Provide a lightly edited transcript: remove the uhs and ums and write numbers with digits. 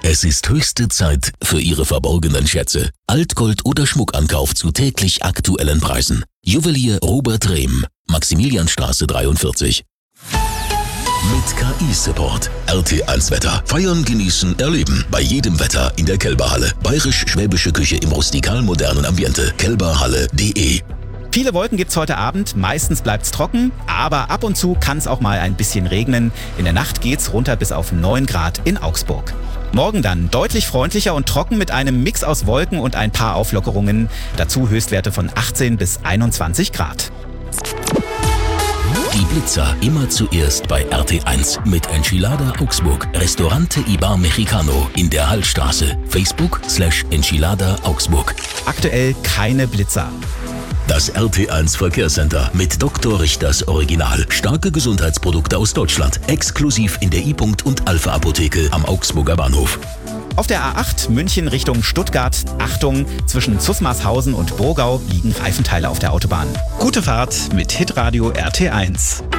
Es ist höchste Zeit für Ihre verborgenen Schätze. Altgold oder Schmuckankauf zu täglich aktuellen Preisen. Juwelier Robert Rehm, Maximilianstraße 43. Mit KI-Support. RT1 Wetter. Feiern, genießen, erleben. Bei jedem Wetter in der Kelberhalle. Bayerisch-schwäbische Küche im rustikal-modernen Ambiente. kelberhalle.de. Viele Wolken gibt's heute Abend, meistens bleibt's trocken, aber ab und zu kann es auch mal ein bisschen regnen. In der Nacht geht's runter bis auf 9 Grad in Augsburg. Morgen dann deutlich freundlicher und trocken mit einem Mix aus Wolken und ein paar Auflockerungen. Dazu Höchstwerte von 18 bis 21 Grad. Die Blitzer immer zuerst bei RT1 mit Enchilada Augsburg. Restaurante Ibar Mexicano in der Hallstraße. Facebook/Enchilada Augsburg. Aktuell keine Blitzer. Das RT1 Verkehrscenter mit Dr. Richters Original. Starke Gesundheitsprodukte aus Deutschland. Exklusiv in der I-Punkt und Alpha Apotheke am Augsburger Bahnhof. Auf der A8 München Richtung Stuttgart. Achtung, zwischen Zusmarshausen und Burgau liegen Reifenteile auf der Autobahn. Gute Fahrt mit Hitradio RT1.